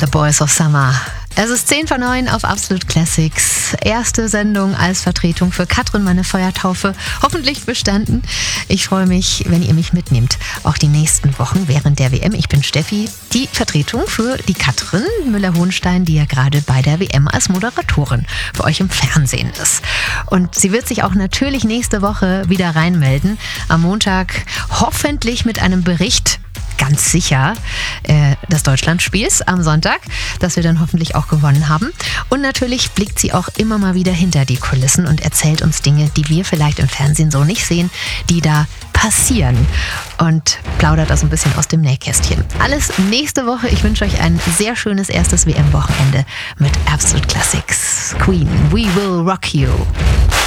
The Boys of Summer. Es ist 10:09 auf Absolute Classics. Erste Sendung als Vertretung für Katrin, meine Feuertaufe. Hoffentlich bestanden. Ich freue mich, wenn ihr mich mitnehmt. Auch die nächsten Wochen während der WM. Ich bin Steffi, die Vertretung für die Katrin Müller-Hohenstein, die ja gerade bei der WM als Moderatorin für euch im Fernsehen ist. Und sie wird sich auch natürlich nächste Woche wieder reinmelden. Am Montag hoffentlich mit einem Bericht, ganz sicher, des Deutschlandspiels am Sonntag, das wir dann hoffentlich auch gewonnen haben. Und natürlich blickt sie auch immer mal wieder hinter die Kulissen und erzählt uns Dinge, die wir vielleicht im Fernsehen so nicht sehen, die da passieren, und plaudert das ein bisschen aus dem Nähkästchen. Alles nächste Woche. Ich wünsche euch ein sehr schönes erstes WM-Wochenende mit Absolute Classics. Queen, we will rock you.